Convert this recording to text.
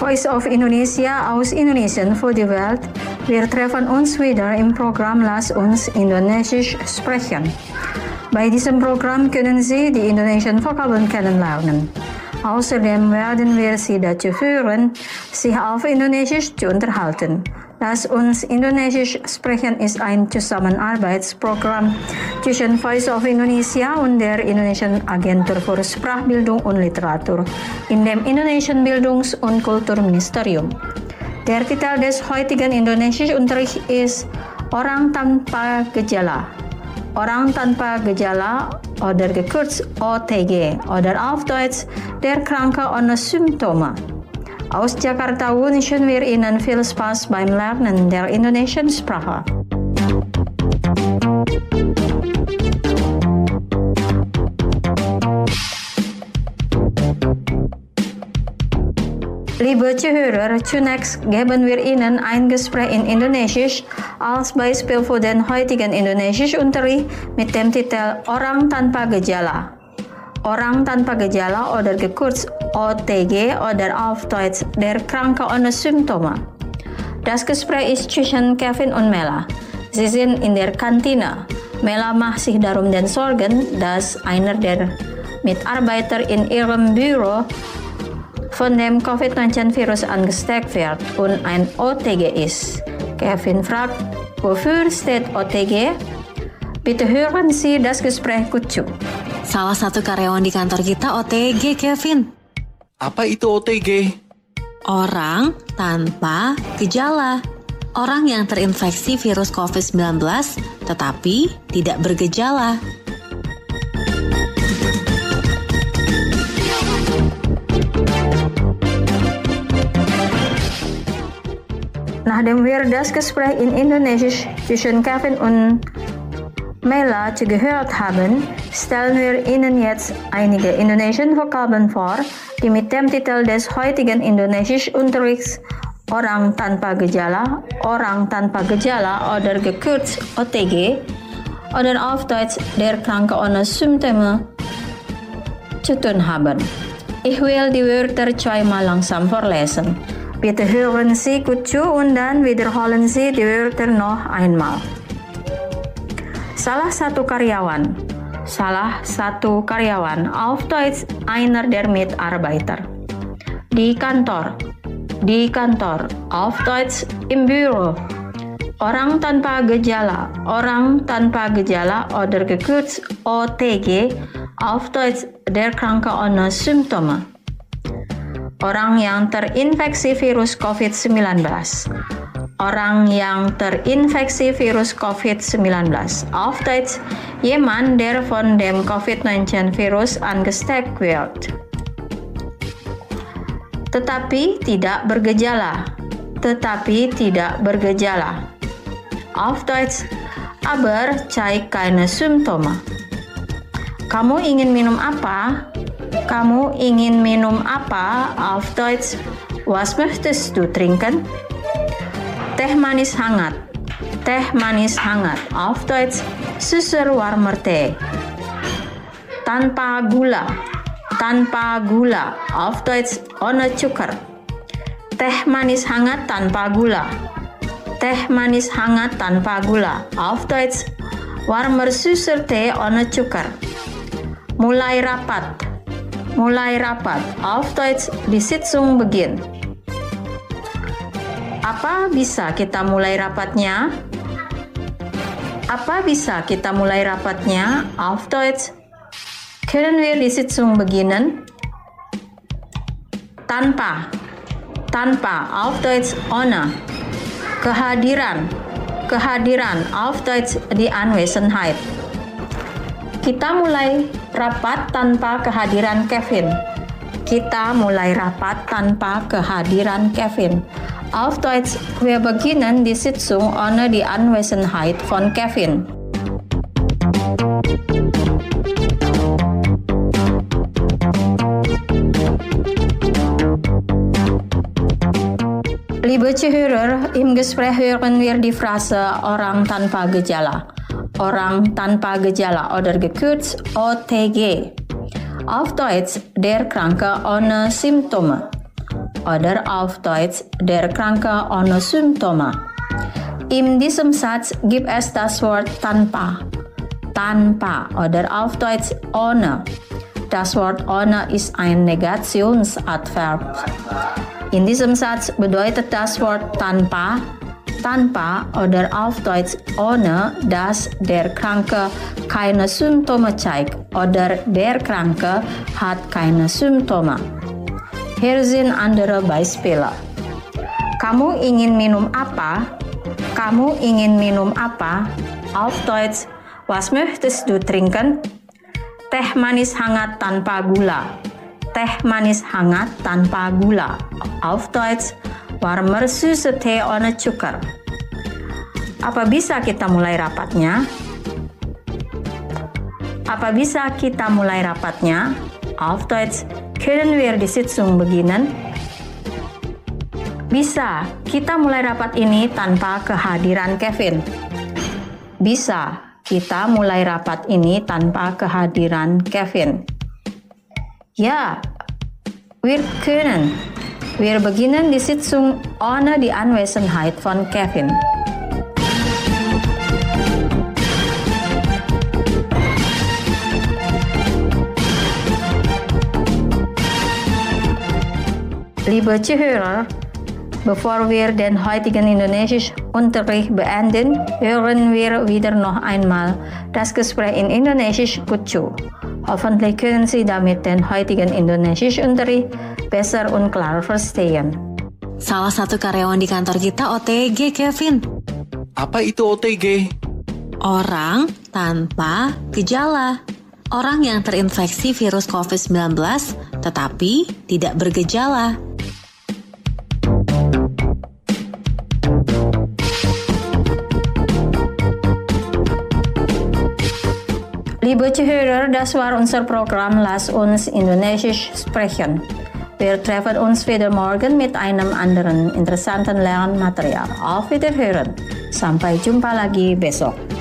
Voice of Indonesia aus Indonesien für die Welt. Wir treffen uns wieder im Programm Lass uns Indonesisch sprechen. Bei diesem Programm können Sie die indonesischen Vokabeln kennenlernen. Außerdem werden wir Sie dazu führen, sich auf Indonesisch zu unterhalten. Lass uns Indonesisch sprechen ist ein Zusammenarbeitsprogramm zwischen Voice of Indonesia und der Indonesischen Agentur für Sprachbildung und Literatur in dem Indonesischen Bildungs- und Kulturministerium. Der Titel des heutigen Indonesischunterrichts ist Orang tanpa gejala. Orang tanpa gejala oder gekürzt OTG oder auf Deutsch der Kranke ohne Symptome. Aus Jakarta wünschen wir Ihnen viel Spaß beim Lernen der indonesischen Sprache. Liebe Zuhörer, zunächst geben wir Ihnen ein Gespräch in Indonesisch als Beispiel für den heutigen Indonesischunterricht mit dem Titel Orang tanpa gejala. Orang tanpa gejala oder gekürzt OTG oder auf Deutsch der Kranke ohne Symptome. Das Gespräch ist zwischen Kevin und Mela. Sie sind in der Kantine. Mela macht sich darum den Sorgen, dass einer der Mitarbeiter in ihrem Büro von dem Covid-19-Virus angesteckt wird und ein OTG ist. Kevin fragt, wofür steht OTG? Bitte hören Sie das Gespräch gut zu. Salah satu karyawan di kantor kita OTG, Kevin. Apa itu OTG? Orang tanpa gejala. Orang yang terinfeksi virus COVID-19 tetapi tidak bergejala. Nachdem wir das Gespräch in Indonesisch zwischen Kevin und Mela zugehört haben, stellen wir Ihnen jetzt einige indonesische Vokabeln vor, die mit dem Titel des heutigen Indonesischunterrichts Orang tanpa gejala oder gekürzt OTG oder auf Deutsch der Kranke ohne Symptome zu tun haben. Ich will die Wörter zweimal langsam vorlesen. Bitte hören Sie gut zu und dann wiederholen Sie die Wörter noch einmal. Salah satu karyawan, auf Deutsch einer der Mitarbeiter. Di kantor, auf Deutsch im Büro. Orang tanpa gejala oder gekürzt OTG, auf Deutsch der Kranke ohne Symptome. Orang yang terinfeksi virus COVID-19. Orang yang terinfeksi virus COVID-19. Auf Deutsch, jemand, der von dem COVID-19-Virus angesteckt wird. Tetapi tidak bergejala. Auf Deutsch, aber zeigt keine Symptome. Kamu ingin minum apa? Auf Deutsch, was möchtest du trinken? Teh manis hangat. Auf Deutsch, süßer warmer Tee. Tanpa gula. Auf Deutsch, ohne Zucker. Teh manis hangat tanpa gula. Auf Deutsch, warmer süßer Tee ohne Zucker. Mulai rapat. Auf Deutsch, die Sitzung beginnt. Apa bisa kita mulai rapatnya? Auf Deutsch, können wir die Sitzung beginnen? Tanpa. Auf Deutsch, ohne. Kehadiran. Auf Deutsch, die Anwesenheit. Kita mulai rapat tanpa kehadiran Kevin. Auf Deutsch, wir beginnen die Sitzung ohne die Anwesenheit von Kevin. Liebe Zuhörer, im Gespräch hören wir die Phrase Orang tanpa gejala. Orang tanpa gejala oder gekürzt OTG. Auf Deutsch, der Kranke ohne Symptome. oder auf Deutsch der Kranke ohne Symptome. In diesem Satz gibt es das Wort tanpa. Tanpa oder auf Deutsch ohne. Das Wort ohne ist ein Negationsadverb. In diesem Satz bedeutet das Wort tanpa oder auf Deutsch ohne, dass der Kranke keine Symptome zeigt oder der Kranke hat keine Symptome. Hier sind andere Beispiele. Kamu ingin minum apa? Kamu ingin minum apa? Auf Deutsch, was möchtest du trinken? Teh manis hangat tanpa gula. Teh manis hangat tanpa gula. Auf Deutsch, warmer süße Tee ohne Zucker. Apa bisa kita mulai rapatnya? Apa bisa kita mulai rapatnya? Auf Deutsch, können wir die Sitzung beginnen? Bisa, kita mulai rapat ini tanpa kehadiran Kevin. Bisa, kita mulai rapat ini tanpa kehadiran Kevin. Ja, wir können. Wir beginnen die Sitzung ohne die Anwesenheit von Kevin. Liebe Zuhörer, bevor wir den heutigen Indonesisch-Unterricht beenden, hören wir wieder noch einmal das Gespräch in Indonesisch gut zu. Hoffentlich können Sie damit den heutigen Indonesisch-Unterricht besser und klarer verstehen. Salah satu karyawan di kantor kita OTG, Kevin. Apa itu OTG? Orang tanpa gejala. Orang yang terinfeksi virus COVID-19 tetapi tidak bergejala. Liebe Zuhörer, das war unser Programm Lass uns Indonesisch sprechen. Wir treffen uns wieder morgen mit einem anderen interessanten Lernmaterial. Auf Wiederhören. Sampai jumpa lagi besok.